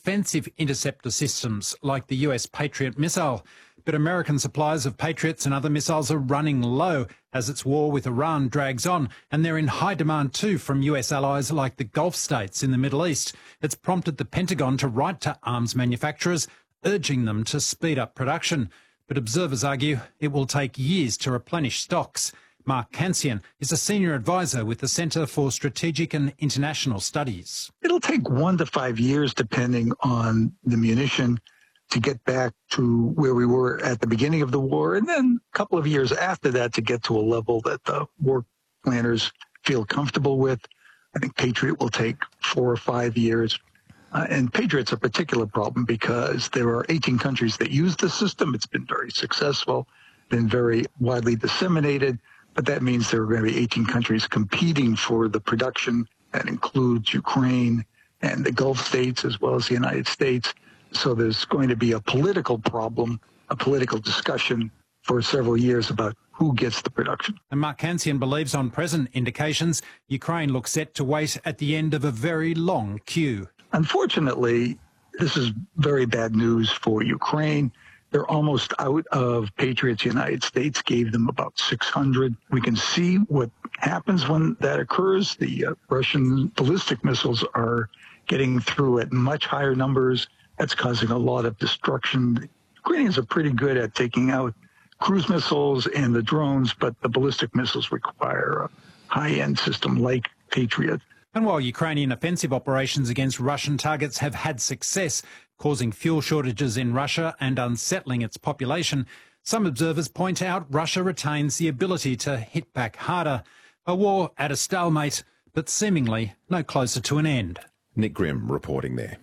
defensive interceptor systems like the US Patriot missile. But American supplies of Patriots and other missiles are running low as its war with Iran drags on, and they're in high demand too from US allies like the Gulf states in the Middle East. It's prompted the Pentagon to write to arms manufacturers, urging them to speed up production. But observers argue it will take years to replenish stocks. Mark Cancian is a senior advisor with the Centre for Strategic and International Studies. It'll take 1 to 5 years, depending on the munition, to get back to where we were at the beginning of the war, and then a couple of years after that to get to a level that the war planners feel comfortable with. I think Patriot will take 4 or 5 years. And Patriot's a particular problem because there are 18 countries that use the system. It's been very successful, been very widely disseminated, but that means there are going to be 18 countries competing for the production. That includes Ukraine and the Gulf states as well as the United States. So there's going to be a political problem, a political discussion for several years about who gets the production. And Mark Cancian believes on present indications, Ukraine looks set to wait at the end of a very long queue. Unfortunately, this is very bad news for Ukraine. They're almost out of Patriots. The United States gave them about 600. We can see what happens when that occurs. The Russian ballistic missiles are getting through at much higher numbers. That's causing a lot of destruction. The Ukrainians are pretty good at taking out cruise missiles and the drones, but the ballistic missiles require a high-end system like Patriot. And while Ukrainian offensive operations against Russian targets have had success, causing fuel shortages in Russia and unsettling its population, some observers point out Russia retains the ability to hit back harder. A war at a stalemate, but seemingly no closer to an end. Nick Grimm reporting there.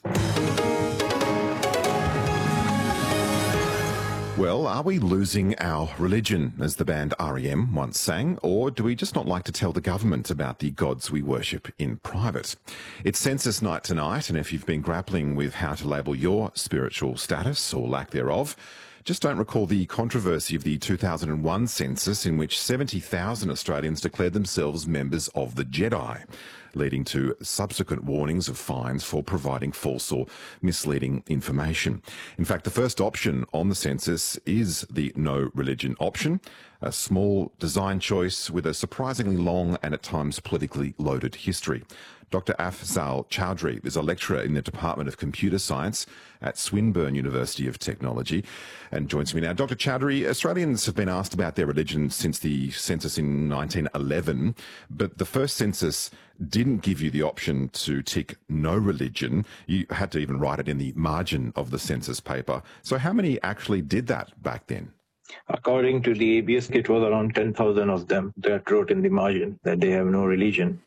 Well, are we losing our religion, as the band R.E.M. once sang, or do we just not like to tell the government about the gods we worship in private? It's census night tonight, and if you've been grappling with how to label your spiritual status or lack thereof, just don't recall the controversy of the 2001 census in which 70,000 Australians declared themselves members of the Jedi, leading to subsequent warnings of fines for providing false or misleading information. In fact, the first option on the census is the no religion option, a small design choice with a surprisingly long and at times politically loaded history. Dr. Afzal Chowdhury is a lecturer in the Department of Computer Science at Swinburne University of Technology and joins me now. Dr. Chowdhury, Australians have been asked about their religion since the census in 1911, but the first census didn't give you the option to tick no religion. You had to even write it in the margin of the census paper. So how many actually did that back then? According to the ABS, it was around 10,000 of them that wrote in the margin that they have no religion.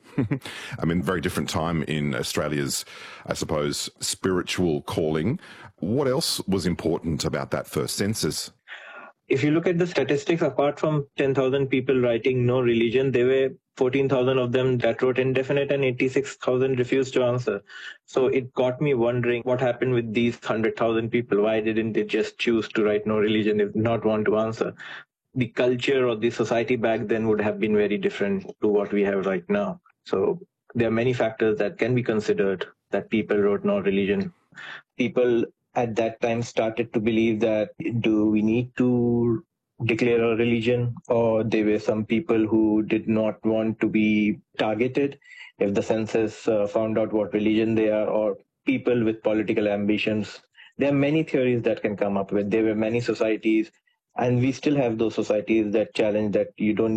I mean, very different time in Australia's, I suppose, spiritual calling. What else was important about that first census? If you look at the statistics, apart from 10,000 people writing no religion, there were 14,000 of them that wrote indefinite and 86,000 refused to answer. So it got me wondering what happened with these 100,000 people. Why didn't they just choose to write no religion if not want to answer? The culture or the society back then would have been very different to what we have right now. So there are many factors that can be considered that people wrote no religion. People at that time started to believe that do we need to declare a religion, or there were some people who did not want to be targeted if the census found out what religion they are, or people with political ambitions. There are many theories that can come up with. There were many societies, and we still have those societies that challenge that you don't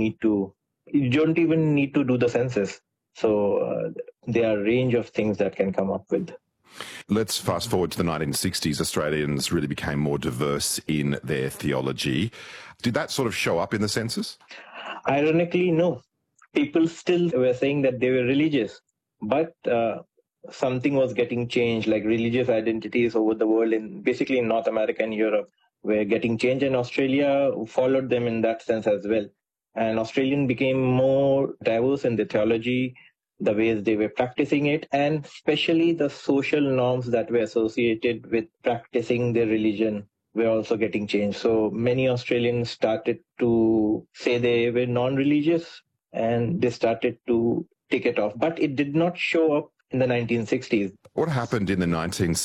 even need to do the census. So there are a range of things that can come up with. Let's fast forward to the 1960s. Australians really became more diverse in their theology. Did that sort of show up in the census? Ironically, no. People still were saying that they were religious, but something was getting changed, like religious identities over the world, basically in North America and Europe, were getting changed, and Australia followed them in that sense as well. And Australians became more diverse in their theology, the ways they were practicing it, and especially the social norms that were associated with practicing their religion were also getting changed. So many Australians started to say they were non-religious, and they started to tick it off. But it did not show up in the 1960s. What happened in the